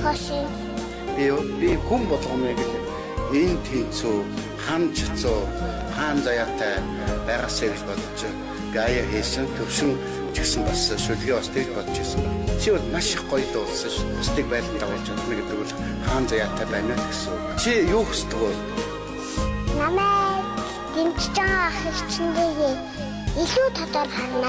хошин. Би хүн болгоомыг энэ тэнцүү хамж цоо хаан заяатай байгаасаа гэж бодож гая хийсэн төвшин ч гэсэн бас шүлгээ бас тэгж бодож ирсэн байна. Чи бол маш их гоё дуулсан ш. Бусдыг байлдан дагуулж чадна гэдэг бол хаан заяатай байна гэсэн. Чи юу хүсдэг вэ? Намайг дэмжиж байгаа ах чинь илүү татвар харна